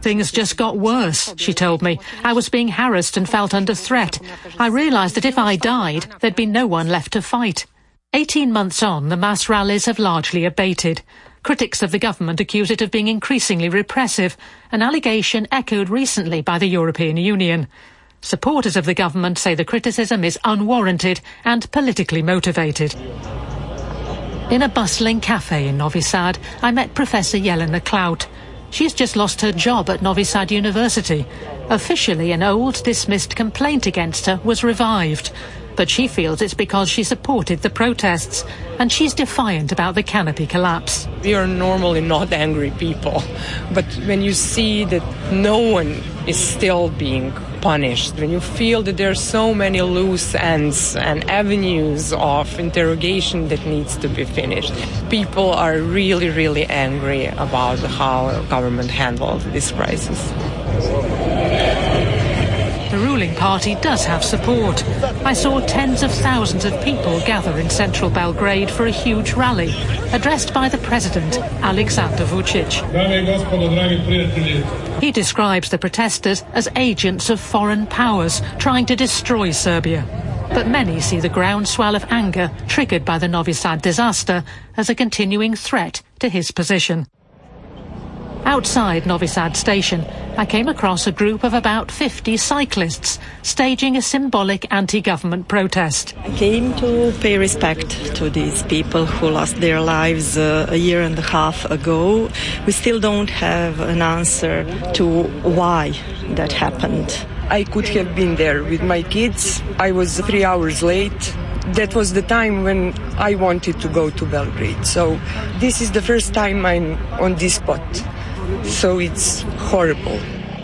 Things just got worse, she told me. I was being harassed and felt under threat. I realised that if I died, there'd be no one left to fight. 18 months on, the mass rallies have largely abated. Critics of the government accuse it of being increasingly repressive, an allegation echoed recently by the European Union. Supporters of the government say the criticism is unwarranted and politically motivated. In a bustling cafe in Novi Sad, I met Professor Jelena Klaut. She's just lost her job at Novi Sad University. Officially, an old dismissed complaint against her was revived. But she feels it's because she supported the protests, and she's defiant about the canopy collapse. We are normally not angry people, but when you see that no one is still being punished, when you feel that there are so many loose ends and avenues of interrogation that needs to be finished, people are really, really angry about how our government handled this crisis. The ruling party does have support. I saw tens of thousands of people gather in central Belgrade for a huge rally, addressed by the president, Aleksandar Vučić. He describes the protesters as agents of foreign powers trying to destroy Serbia. But many see the groundswell of anger triggered by the Novi Sad disaster as a continuing threat to his position. Outside Novi Sad station, I came across a group of about 50 cyclists staging a symbolic anti-government protest. I came to pay respect to these people who lost their lives a year and a half ago. We still don't have an answer to why that happened. I could have been there with my kids. I was 3 hours late. That was the time when I wanted to go to Belgrade. So this is the first time I'm on this spot. So it's horrible.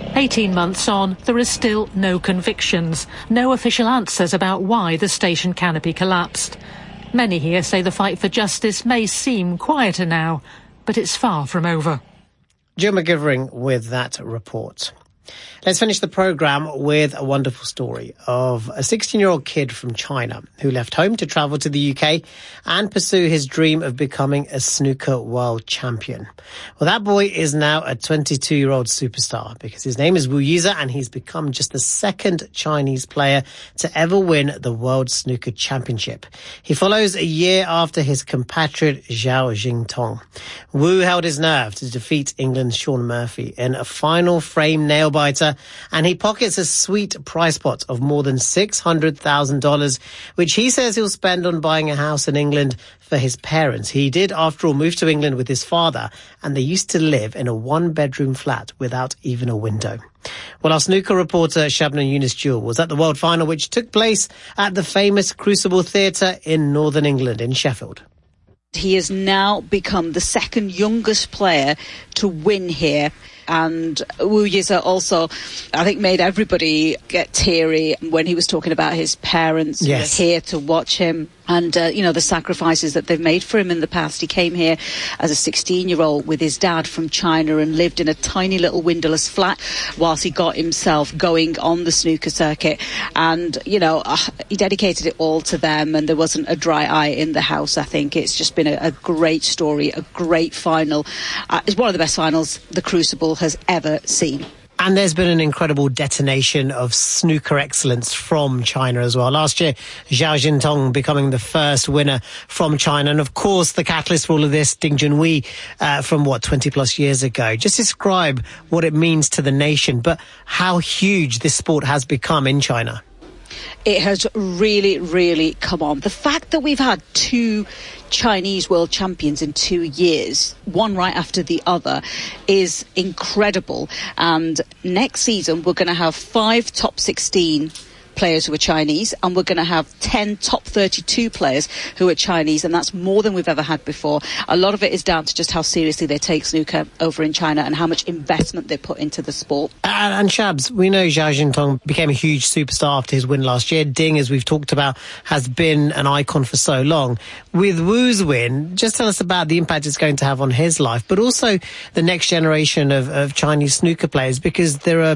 18 months on, there is still no convictions, no official answers about why the station canopy collapsed. Many here say the fight for justice may seem quieter now, but it's far from over. Jill McGivering with that report. Let's finish the programme with a wonderful story of a 16-year-old kid from China who left home to travel to the UK and pursue his dream of becoming a snooker world champion. Well, that boy is now a 22-year-old superstar because his name is Wu Yize and he's become just the second Chinese player to ever win the World Snooker Championship. He follows a year after his compatriot Zhao Jingtong. Wu held his nerve to defeat England's Shaun Murphy in a final frame nail-biter, and he pockets a sweet prize pot of more than $600,000, which he says he'll spend on buying a house in England for his parents. He did, after all, move to England with his father, and they used to live in a one-bedroom flat without even a window. Well, our snooker reporter Shabnam Yunus-Jewell was at the World Final, which took place at the famous Crucible Theatre in northern England, in Sheffield. He has now become the second youngest player to win here. And Wu Yize also, I think, made everybody get teary when he was talking about his parents who were here to watch him. And, the sacrifices that they've made for him in the past. He came here as a 16-year-old with his dad from China and lived in a tiny little windowless flat whilst he got himself going on the snooker circuit. And, he dedicated it all to them, and there wasn't a dry eye in the house, I think. It's just been a great story, a great final. It's one of the best finals the Crucible has ever seen. And there's been an incredible detonation of snooker excellence from China as well. Last year, Zhao Jingtong becoming the first winner from China. And of course, the catalyst for all of this, Ding Junhui, from 20 plus years ago. Just describe what it means to the nation, but how huge this sport has become in China. It has really, really come on. The fact that we've had two Chinese world champions in 2 years, one right after the other, is incredible. And next season, we're going to have 5 top 16 players who are Chinese, and we're going to have 10 top 32 players who are Chinese, and that's more than we've ever had before. A lot of it is down to just how seriously they take snooker over in China and how much investment they put into the sport. And Shabs, we know Zhao Jingtong became a huge superstar after his win last year. Ding, as we've talked about, has been an icon for so long. With Wu's win, just tell us about the impact it's going to have on his life, but also the next generation of Chinese snooker players, because there are big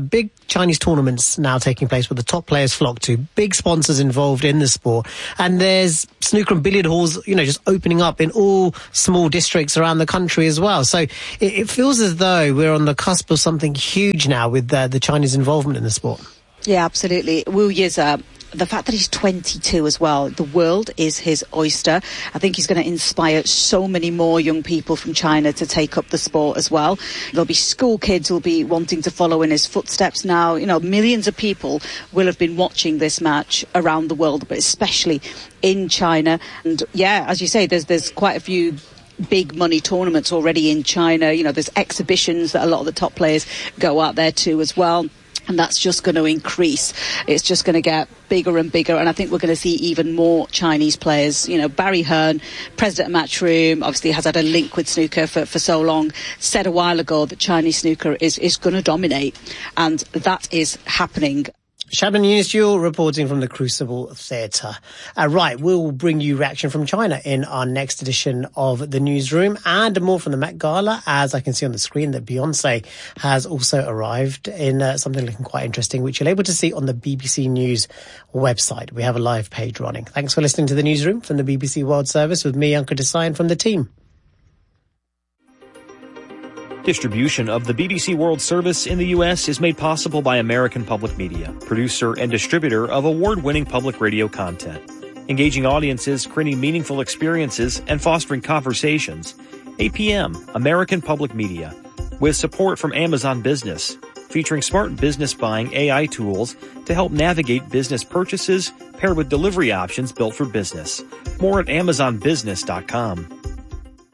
Chinese tournaments now taking place where the top players flock to, big sponsors involved in the sport, and there's snooker and billiard halls, just opening up in all small districts around the country as well. So it feels as though we're on the cusp of something huge now with the Chinese involvement in the sport. Yeah, absolutely. Wu Yize, the fact that he's 22 as well, the world is his oyster. I think he's going to inspire so many more young people from China to take up the sport as well. There'll be school kids who'll be wanting to follow in his footsteps now. Millions of people will have been watching this match around the world, but especially in China. And yeah, as you say, there's quite a few big money tournaments already in China. There's exhibitions that a lot of the top players go out there to as well. And that's just going to increase. It's just going to get bigger and bigger. And I think we're going to see even more Chinese players. Barry Hearn, president of Matchroom, obviously has had a link with snooker for so long, said a while ago that Chinese snooker is going to dominate. And that is happening. Shabnam Yunus reporting from the Crucible Theatre. Right, we'll bring you reaction from China in our next edition of The Newsroom, and more from the Met Gala, as I can see on the screen that Beyonce has also arrived in something looking quite interesting, which you're able to see on the BBC News website. We have a live page running. Thanks for listening to The Newsroom from the BBC World Service with me, Ankur Desai, and from the team. Distribution of the BBC World Service in the U.S. is made possible by American Public Media, producer and distributor of award-winning public radio content. Engaging audiences, creating meaningful experiences, and fostering conversations. APM, American Public Media, with support from Amazon Business, featuring smart business buying AI tools to help navigate business purchases paired with delivery options built for business. More at AmazonBusiness.com.